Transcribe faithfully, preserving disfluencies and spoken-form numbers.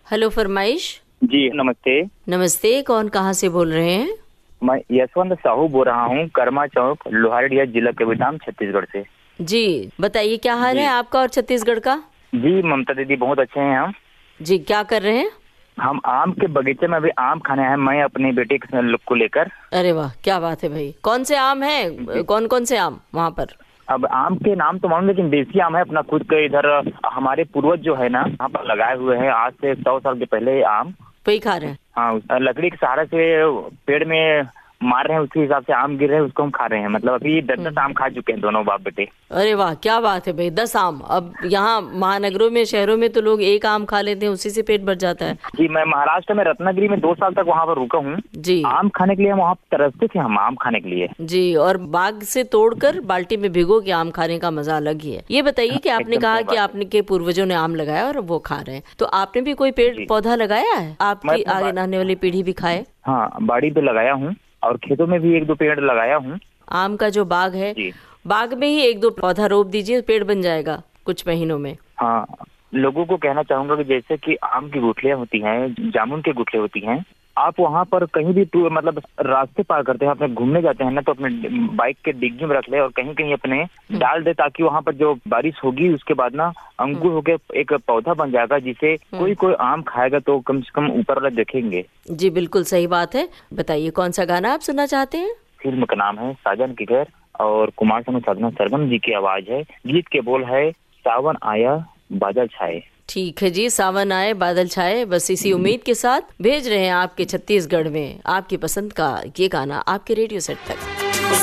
Hello फरमाइश। जी नमस्ते। नमस्ते, कौन कहाँ से बोल रहे हैं? मैं यशवंत साहू बोल रहा हूँ, कर्मा चौक, लोहारडिया, जिला कबीरधाम, छत्तीसगढ़ से। जी बताइए, क्या हाल है आपका और छत्तीसगढ़ का? जी ममता दीदी, बहुत अच्छे हैं हम। जी क्या कर रहे हैं? हम आम के बगीचे में अभी आम खाने हैं, मैं अपने बेटे को लेकर। अरे वाह, क्या बात है भाई। कौन से आम हैं, कौन कौन से आम वहाँ पर? अब आम के नाम तो मालूम, लेकिन देसी आम है अपना खुद के। इधर हमारे पूर्वज जो है ना, यहाँ पर लगाए हुए हैं आज से सौ साल के पहले आम। वही खा रहे हैं? हाँ, लकड़ी के सहारे से पेड़ में मार रहे हैं, उसके हिसाब से आम गिर रहे हैं, उसको हम खा रहे हैं। मतलब अभी दस दस आम खा चुके हैं दोनों बाप बेटे। अरे वाह, क्या बात है भाई, दस आम। अब यहाँ महानगरों में, शहरों में तो लोग एक आम खा लेते हैं, उसी से पेट भर जाता है। जी, मैं महाराष्ट्र में रत्नागिरी में दो साल तक वहाँ पर रुका हूँ जी। आम खाने के लिए, वहाँ तरसते थे हम आम खाने के लिए। जी, और बाग से तोड़कर बाल्टी में भिगो के आम खाने का मजा अलग ही है। ये बताइए कि आपने कहा कि आपने के पूर्वजों ने आम लगाया और वो खा रहे हैं, तो आपने भी कोई पेड़ पौधा लगाया है आपकी आगे आने वाली पीढ़ी भी खाए? हाँ, बाड़ी पे लगाया हूँ और खेतों में भी एक दो पेड़ लगाया हूँ। आम का जो बाग है, बाग में ही एक दो पौधा रोप दीजिए, पेड़ बन जाएगा कुछ महीनों में। हाँ, लोगों को कहना चाहूंगा कि जैसे कि आम की गुठलियाँ होती हैं, जामुन के गुठले होती हैं, आप वहाँ पर कहीं भी मतलब रास्ते पार करते हैं, अपने घूमने जाते हैं ना, तो अपने बाइक के डिग्गी में रख ले और कहीं कहीं अपने डाल दे, ताकि वहाँ पर जो बारिश होगी उसके बाद ना अंकुर होके एक पौधा बन जाएगा, जिसे कोई कोई आम खाएगा तो कम से कम ऊपर वाला देखेंगे। जी बिल्कुल सही बात है। बताइए कौन सा गाना आप सुनना चाहते हैं? फिल्म का नाम है साजन की घर और कुमार सानू साधना सरगम जी की आवाज है। गीत के बोल है सावन आया बादल छाए। ठीक है जी, सावन आए बादल छाए, बस इसी उम्मीद के साथ भेज रहे हैं आपके छत्तीसगढ़ में आपकी पसंद का ये गाना आपके रेडियो सेट तक।